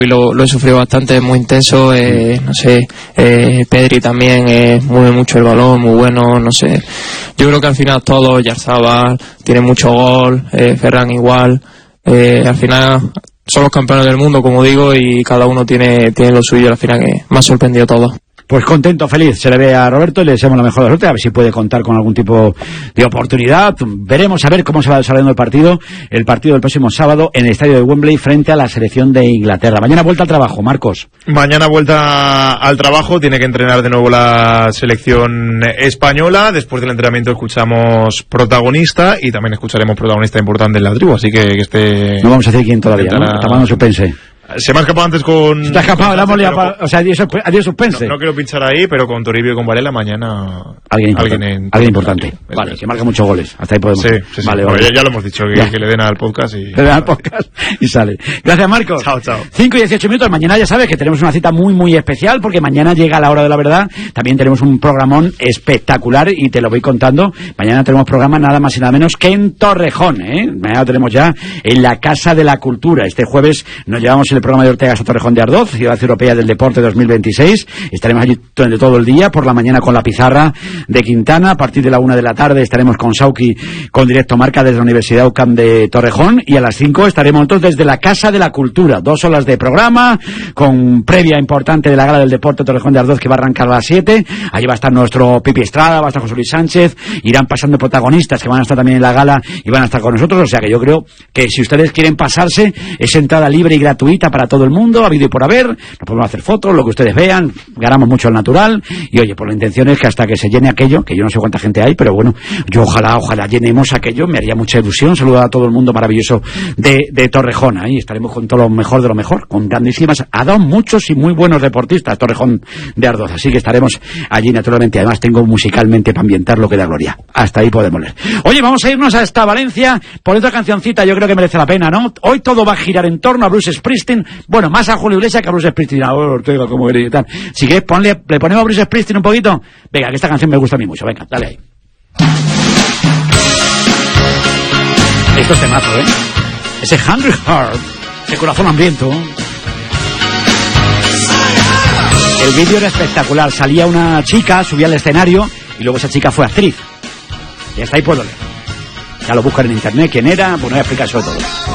Lo he sufrido bastante, es muy intenso, no sé, Pedri también mueve mucho el balón, muy bueno, no sé. Yo creo que al final todos, Oyarzabal tiene mucho gol, Ferran igual, al final son los campeones del mundo, como digo, y cada uno tiene lo suyo, al final que me ha sorprendido todo. Pues contento, feliz, se le ve a Roberto y le deseamos la mejor de la suerte, a ver si puede contar con algún tipo de oportunidad. Veremos a ver cómo se va desarrollando el partido del próximo sábado en el estadio de Wembley frente a la selección de Inglaterra. Mañana vuelta al trabajo, Marcos. Mañana vuelta al trabajo, tiene que entrenar de nuevo la selección española. Después del entrenamiento escuchamos protagonista y también escucharemos protagonista importante en la tribu, así que este... No vamos a decir quién todavía, ¿no? Estamos en suspense. Se me ha escapado antes con... Se te ha escapado, la hemos liado, o sea, adiós suspense. No quiero pinchar ahí, pero con Toribio y con Varela mañana... Alguien importante. Vale, que marca muchos goles. Hasta ahí podemos... Sí. Vale. Ya lo hemos dicho, que le den al podcast y... Le den al podcast y sale. Gracias, Marcos. Chao. 5 y 18 minutos. Mañana ya sabes que tenemos una cita muy, muy especial, porque mañana llega la hora de la verdad. También tenemos un programón espectacular y te lo voy contando. Mañana tenemos programa nada más y nada menos que en Torrejón, Mañana lo tenemos ya en la Casa de la Cultura. Este jueves nos llevamos el programa de Ortega a Torrejón de Ardoz, Ciudad Europea del Deporte 2026. Estaremos allí durante todo el día, por la mañana con la pizarra de Quintana. A partir de la 1 de la tarde estaremos con Sauki, con Directo Marca desde la Universidad UCAM de Torrejón, y a las 5 estaremos nosotros desde la Casa de la Cultura. 2 horas de programa, con previa importante de la Gala del Deporte Torrejón de Ardoz, que va a arrancar a las 7. Allí va a estar nuestro Pipi Estrada, va a estar José Luis Sánchez, irán pasando protagonistas que van a estar también en la gala y van a estar con nosotros. O sea que yo creo que si ustedes quieren pasarse, es entrada libre y gratuita para todo el mundo, ha habido y por haber, nos podemos hacer fotos, lo que ustedes vean, ganamos mucho al natural, y oye, pues la intención es que hasta que se llene aquello, que yo no sé cuánta gente hay, pero bueno, yo ojalá llenemos aquello, me haría mucha ilusión. Saludar a todo el mundo maravilloso de Torrejón, ahí estaremos con todo lo mejor de lo mejor, con grandísimas, ha dado muchos y muy buenos deportistas Torrejón de Ardoz, así que estaremos allí naturalmente. Además tengo musicalmente para ambientar lo que da gloria, hasta ahí podemos leer. Oye, vamos a irnos hasta Valencia por otra cancioncita, yo creo que merece la pena, ¿no? Hoy todo va a girar en torno a Bruce Springsteen, bueno, más a Julio Iglesias que a Bruce Springsteen. Ahora Ortega, como eres y tal. Si quieres, le ponemos a Bruce Springsteen un poquito. Venga, que esta canción me gusta a mí mucho. Venga, dale ahí. Esto es temazo, Ese Hungry Heart, ese corazón hambriento. El vídeo era espectacular. Salía una chica, subía al escenario y luego esa chica fue actriz. Y hasta ahí puedo leer. Ya lo buscan en internet quién era, pues no voy a explicar sobre todo.